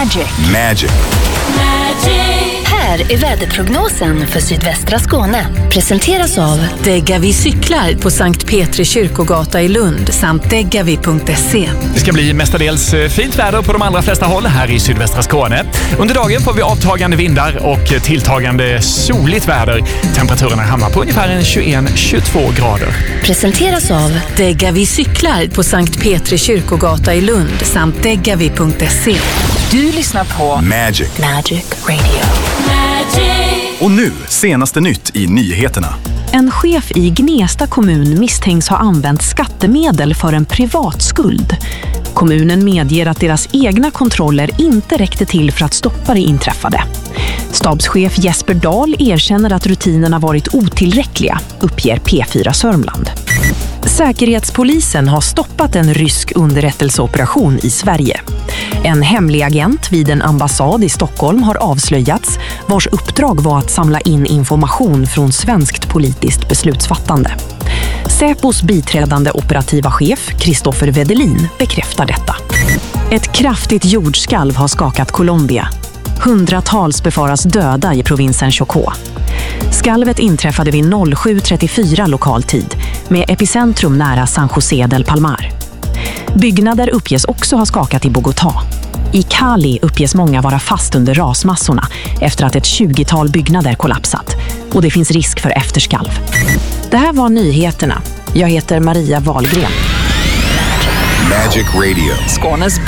Magic. Här är väderprognosen för sydvästra Skåne. Presenteras av Degavi cyklar på Sankt Petri kyrkogata i Lund samt degavi.se. Det ska bli mestadels fint väder på de allra flesta håll här i sydvästra Skåne. Under dagen får vi avtagande vindar och tilltagande soligt väder. Temperaturerna hamnar på ungefär 21-22 grader. Presenteras av Degavi cyklar på Sankt Petri kyrkogata i Lund samt degavi.se. Du lyssnar på Magic Radio. Och nu, senaste nytt i nyheterna. En chef i Gnesta kommun misstänks ha använt skattemedel för en privat skuld. Kommunen medger att deras egna kontroller inte räckte till för att stoppa det inträffade. Stabschef Jesper Dahl erkänner att rutinerna varit otillräckliga, uppger P4 Sörmland. Säkerhetspolisen har stoppat en rysk underrättelseoperation i Sverige. En hemlig agent vid en ambassad i Stockholm har avslöjats, vars uppdrag var att samla in information från svenskt politiskt beslutsfattande. Säpos biträdande operativa chef, Kristoffer Vedelin, bekräftar detta. Ett kraftigt jordskalv har skakat Colombia. Hundratals befaras döda i provinsen Chocó. Skalvet inträffade vid 07:34 lokal tid med epicentrum nära San José del Palmar. Byggnader uppges också ha skakat i Bogotá. I Cali uppges många vara fast under rasmassorna efter att ett 20-tal byggnader kollapsat. Och det finns risk för efterskalv. Det här var nyheterna. Jag heter Maria Wahlgren. Magic Radio. Skånes